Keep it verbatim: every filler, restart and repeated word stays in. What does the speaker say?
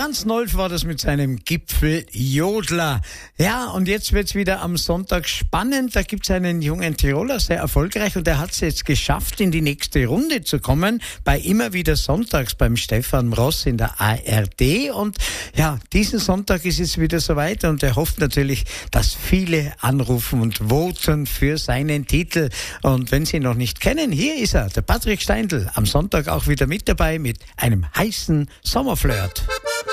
Franz Nolf war das mit seinem Gipfeljodler. Ja, und jetzt wird's wieder am Sonntag spannend. Da gibt's einen jungen Tiroler, sehr erfolgreich, und der hat es jetzt geschafft, in die nächste Runde zu kommen, bei immer wieder sonntags beim Stefan Ross in der A R D. Und ja, diesen Sonntag ist es wieder soweit, und er hofft natürlich, dass viele anrufen und voten für seinen Titel. Und wenn Sie ihn noch nicht kennen, hier ist er, der Patrick Steindl, am Sonntag auch wieder mit dabei mit einem heißen Sommerflirt.